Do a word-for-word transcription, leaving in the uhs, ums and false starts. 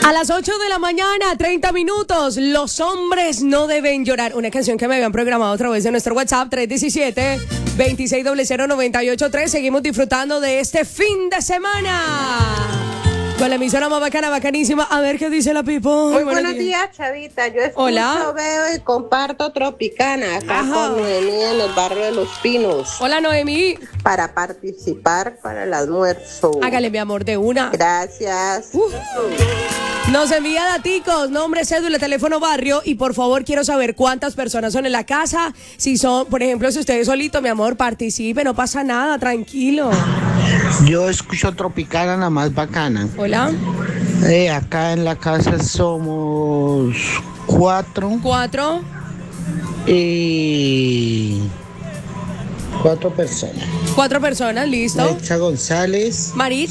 A las ocho de la mañana, treinta minutos, los hombres no deben llorar. Una canción que me habían programado a través de nuestro WhatsApp, tres uno siete, dos seis cero cero, nueve ocho tres. Seguimos disfrutando de este fin de semana con la emisora más bacana, bacanísima. A ver qué dice la Pipo. Muy buenos días, días, Chavita. Yo escucho, Hola. veo y comparto Tropicana acá Ajá. con Noemí en el barrio de Los Pinos. Hola, Noemí. Para participar para el almuerzo. Hágale, mi amor, de una. Gracias. Uh. Nos envía daticos, nombre, cédula, teléfono, barrio. Y por favor, quiero saber cuántas personas son en la casa. Si son, por ejemplo, si usted es solito, mi amor, participe, no pasa nada, tranquilo. Yo escucho Tropicana, la más bacana. Hola. Eh, acá en la casa somos cuatro. Cuatro. Y cuatro personas. Cuatro personas, listo. Mecha González. Marit.